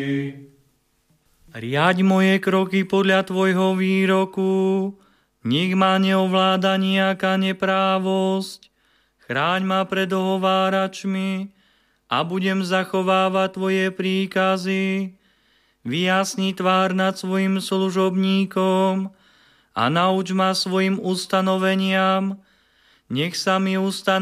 Riaď moje kroky podľa tvojho výroku, nech ma neovláda nejaká neprávosť, chráň ma pred ohováračmi a budem zachovávať tvoje príkazy. Vyjasni tvár nad svojim služobníkom a nauč ma svojim ustanoveniam, nech sa mi